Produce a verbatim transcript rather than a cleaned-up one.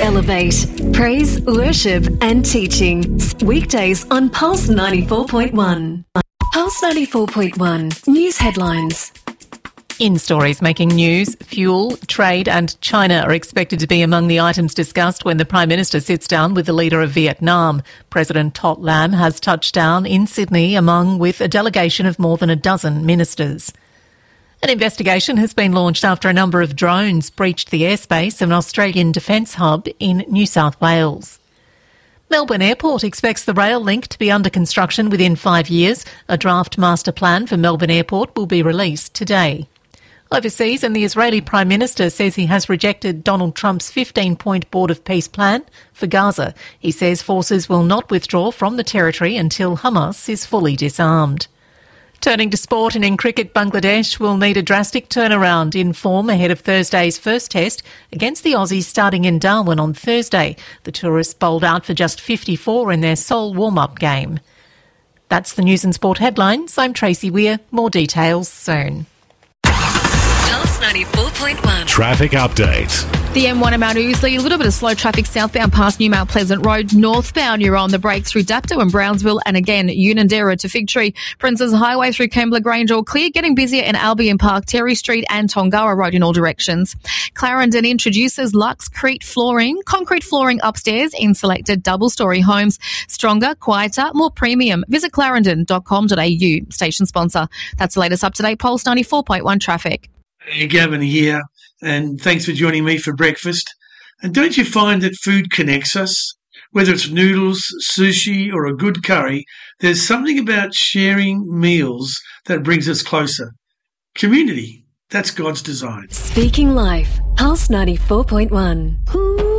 Elevate. Praise, worship and teaching. Weekdays on Pulse ninety-four point one. Pulse ninety-four point one. News headlines. In stories making news, fuel, trade and China are expected to be among the items discussed when the Prime Minister sits down with the leader of Vietnam. President Tot Lam has touched down in Sydney among with a delegation of more than a dozen ministers. An investigation has been launched after a number of drones breached the airspace of an Australian defence hub in New South Wales. Melbourne Airport expects the rail link to be under construction within five years. A draft master plan for Melbourne Airport will be released today. Overseas, and the Israeli Prime Minister says he has rejected Donald Trump's fifteen-point Board of Peace plan for Gaza. He says forces will not withdraw from the territory until Hamas is fully disarmed. Turning to sport, and in cricket, Bangladesh will need a drastic turnaround in form ahead of Thursday's first test against the Aussies starting in Darwin on Thursday. The tourists bowled out for just fifty-four in their sole warm-up game. That's the news and sport headlines. I'm Tracy Weir. More details soon. Pulse ninety-four point one. Traffic update. The M one at Mount Ousley, a little bit of slow traffic southbound past New Mount Pleasant Road. Northbound, you're on the break through Dapto and Brownsville, and again, Unanderra to Fig Tree. Princes Highway through Kembla Grange, all clear. Getting busier in Albion Park, Terry Street and Tongara Road in all directions. Clarendon introduces Lux Crete flooring, concrete flooring upstairs in selected double-storey homes. Stronger, quieter, more premium. Visit clarendon dot com dot a u. Station sponsor. That's the latest up-to-date Pulse ninety-four point one traffic. Hey, Gavin here, and thanks for joining me for breakfast. And don't you find that food connects us? Whether it's noodles, sushi, or a good curry, there's something about sharing meals that brings us closer. Community, that's God's design. Speaking Life, Pulse ninety-four point one.